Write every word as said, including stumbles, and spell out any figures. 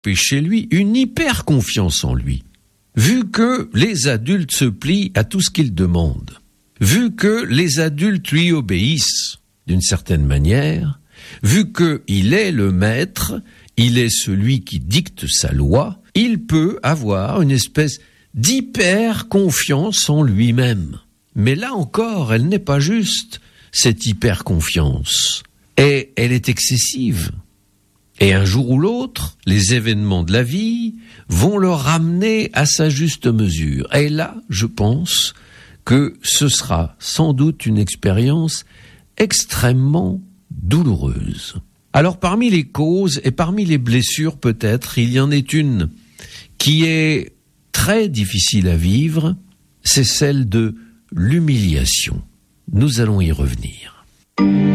chez lui une hyper confiance en lui. Vu que les adultes se plient à tout ce qu'il demande, vu que les adultes lui obéissent d'une certaine manière, vu qu'il est le maître, il est celui qui dicte sa loi, il peut avoir une espèce d'hyper confiance en lui-même. Mais là encore, elle n'est pas juste, cette hyper confiance. Et elle est excessive. Et un jour ou l'autre, les événements de la vie vont le ramener à sa juste mesure. Et là, je pense que ce sera sans doute une expérience extrêmement douloureuse. Alors parmi les causes et parmi les blessures peut-être, il y en est une qui est très difficile à vivre, c'est celle de l'humiliation. Nous allons y revenir.